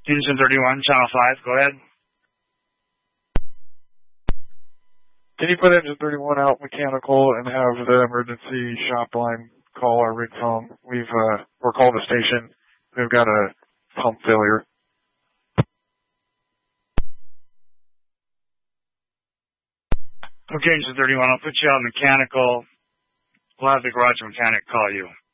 Engine 31, Channel 5, go ahead. Can you put Engine 31 out mechanical and have the emergency shop line call our rig phone? We're called the station. We've got a pump failure. Okay, Engine 31, I'll put you on mechanical. We'll have the garage mechanic call you.